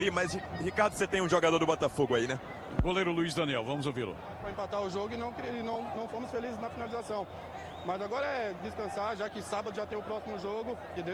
Mas, Ricardo, você tem um jogador do Botafogo aí, né? Goleiro Luiz Daniel, vamos ouvi-lo. Para empatar o jogo e não fomos felizes na finalização. Mas agora é descansar, já que sábado já tem o próximo jogo.